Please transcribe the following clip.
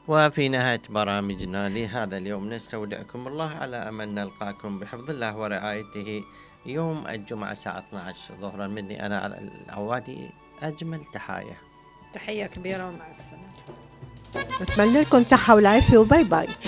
وفي نهاية برامجنا لهذا اليوم نستودعكم الله على أمل نلقاكم بحفظ الله ورعايته يوم الجمعة الساعة 12 ظهرا. مني أنا على العوادي أجمل تحايا، تحية كبيرة ومع السلامة. نتمنى لكم صحة والعافية وباي باي.